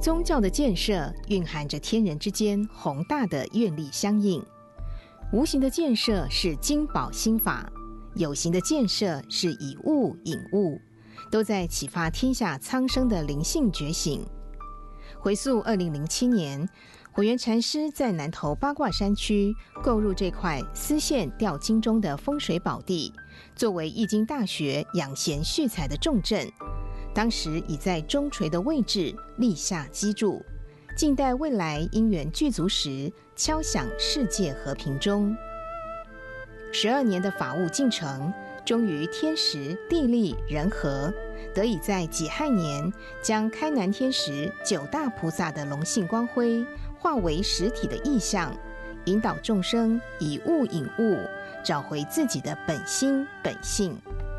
宗教的建设蕴含着天人之间宏大的愿力相应，无形的建设是金宝心法，有形的建设是以物引物，都在启发天下苍生的灵性觉醒。回溯2007年，火源禅师在南投八卦山区购入这块丝线吊金钟的风水宝地，作为易经大学养贤蓄财的重镇。当时已在中垂的位置立下基柱，静待未来因缘具足时，敲响世界和平钟。12年的法务进程，终于天时地利人和，得以在己亥年将开南天时9大菩萨的龙性光辉化为实体的意象，引导众生以物引物，找回自己的本心本性。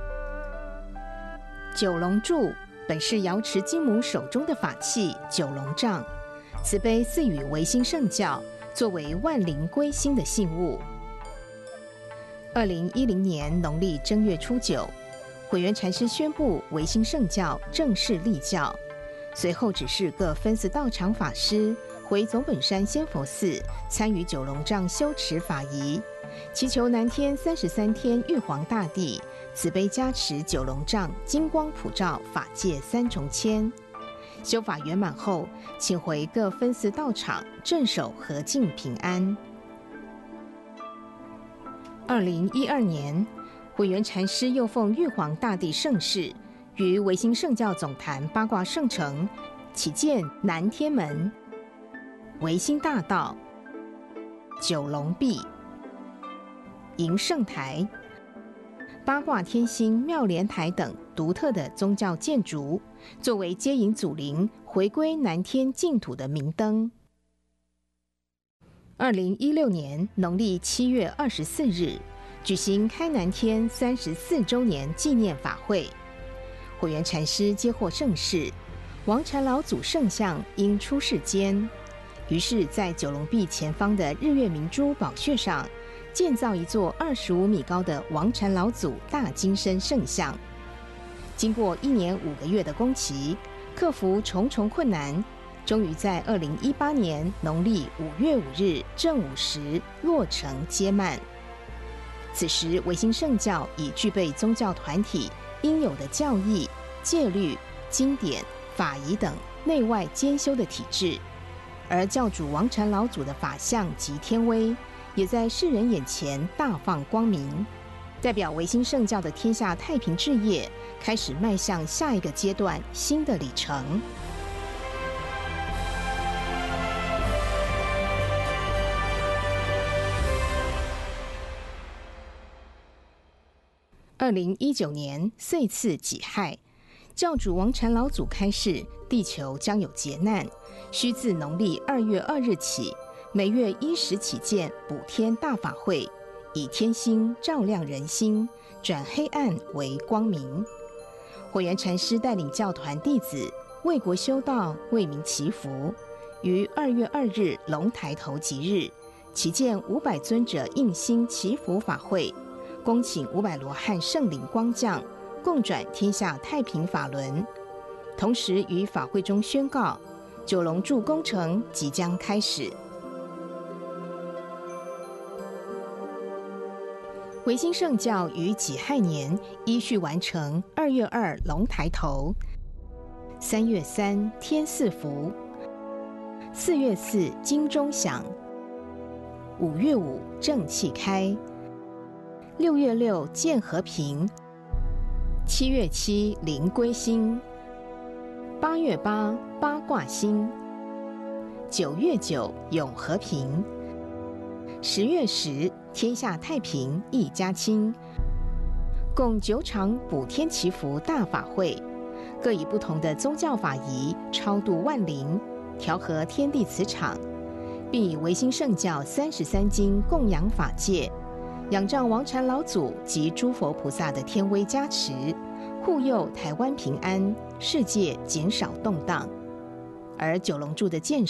九龙柱本是瑶池金母手中的法器九龙杖，慈悲赐予维新圣教，作为万灵归心的信物。2010年农历正月初9，火源禅师宣布维新圣教正式立教，随后指示各分寺道场法师回总本山仙佛寺参与九龙杖修持法仪，祈求南天33天玉皇大帝慈悲加持九龙杖金光普照，法界3重千。修法圆满后，请回各分寺道场镇守和静平安。2012年，火源禅师又奉玉皇大帝圣旨，于维新圣教总坛八卦圣城起建南天门、维新大道、九龙壁、迎圣台、八卦天星妙莲台等独特的宗教建筑，作为接引祖灵回归南天净土的明灯。2016年农历7月24日，举行开南天34周年纪念法会。火源禅师接获圣示，王禅老祖圣像应出世间，于是在九龙壁前方的日月明珠宝穴上建造一座25米高的王禅老祖大金身圣像。经过1年5个月的工期，克服重重困难，终于在2018年农历5月5日正午时落成接曼。此时维新圣教已具备宗教团体应有的教义、戒律、经典、法仪等内外兼修的体制，而教主王禅老祖的法相及天威也在世人眼前大放光明，代表维新圣教的天下太平事业开始迈向下一个阶段新的里程。2019年岁次己亥，教主王禅老祖开示，地球将有劫难，需自农历2月2日起，每月1时起建补天大法会，以天星照亮人心，转黑暗为光明。火源禅师带领教团弟子为国修道，为民祈福，于2月2日龙抬头吉日，起建500尊者应心祈福法会，恭请500罗汉圣灵光降，共转天下太平法轮。同时于法会中宣告，九龙柱工程即将开始。维新圣教于己亥年依序完成2月2龙抬头，3月3天四伏，4月4金钟响，5月5正气开，6月6见和平，7月7灵归心，8月8八卦星，9月9永和平，10月10天下太平一家亲，共9场补天祈福大法会，各以不同的宗教法仪超度万灵，调和天地磁场，并以维新圣教33经供养法界，仰仗王禅老祖及诸佛菩萨的天威加持，护佑台湾平安，世界减少动荡。而九龙柱的建